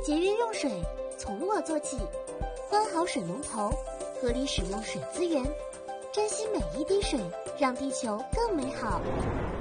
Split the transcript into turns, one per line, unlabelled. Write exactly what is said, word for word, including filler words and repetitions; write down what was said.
节约用水，从我做起。关好水龙头，合理使用水资源，珍惜每一滴水，让地球更美好。